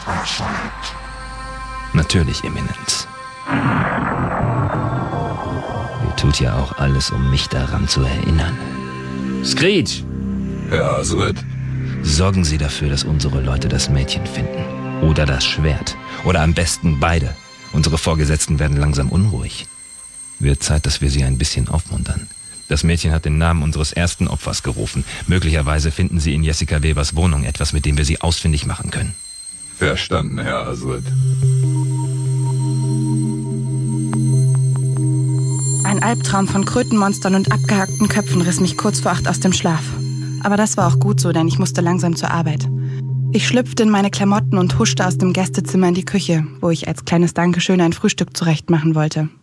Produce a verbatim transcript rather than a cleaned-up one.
Natürlich, Eminenz. Ihr tut ja auch alles, um mich daran zu erinnern. Screech! Herr Azred. Sorgen Sie dafür, dass unsere Leute das Mädchen finden. Oder das Schwert. Oder am besten beide. Unsere Vorgesetzten werden langsam unruhig. Wird Zeit, dass wir sie ein bisschen aufmuntern. Das Mädchen hat den Namen unseres ersten Opfers gerufen. Möglicherweise finden Sie in Jessica Webers Wohnung etwas, mit dem wir sie ausfindig machen können. Verstanden, Herr Azred. Ein Albtraum von Krötenmonstern und abgehackten Köpfen riss mich kurz vor acht aus dem Schlaf. Aber das war auch gut so, denn ich musste langsam zur Arbeit. Ich schlüpfte in meine Klamotten und huschte aus dem Gästezimmer in die Küche, wo ich als kleines Dankeschön ein Frühstück zurechtmachen wollte.